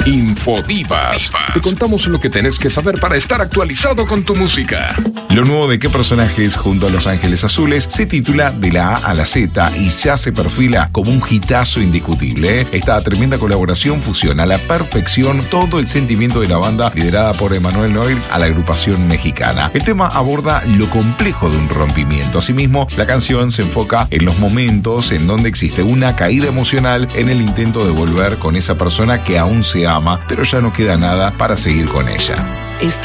Infodivas. Te contamos lo que tenés que saber para estar actualizado con tu música. Lo nuevo de ¿Qué personajes junto a Los Ángeles Azules? Se titula De la A a la Z y ya se perfila como un hitazo indiscutible. Esta tremenda colaboración fusiona a la perfección todo el sentimiento de la banda liderada por Emanuel Noir a la agrupación mexicana. El tema aborda lo complejo de un rompimiento. Asimismo, la canción se enfoca en los momentos en donde existe una caída emocional en el intento de volver con esa persona que aún se ama, pero ya no queda nada para seguir con ella.